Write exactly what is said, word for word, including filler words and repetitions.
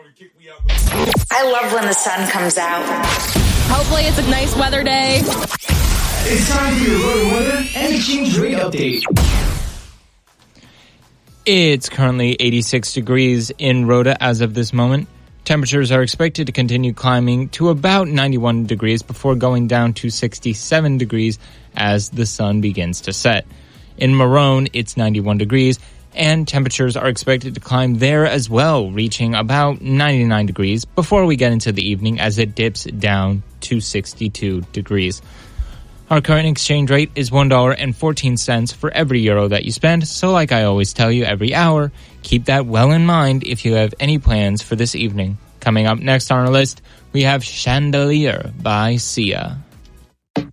I love when the sun comes out. Hopefully it's a nice weather day. It's time for your Rota weather and exchange rate update. It's currently eighty-six degrees in Rota as of this moment. Temperatures are expected to continue climbing to about ninety-one degrees before going down to sixty-seven degrees as the sun begins to set. In Marone, it's ninety-one degrees, and temperatures are expected to climb there as well, reaching about ninety-nine degrees before we get into the evening as it dips down to sixty-two degrees. Our current exchange rate is one dollar and fourteen cents for every euro that you spend, so like I always tell you every hour, keep that well in mind if you have any plans for this evening. Coming up next on our list, we have Chandelier by Sia.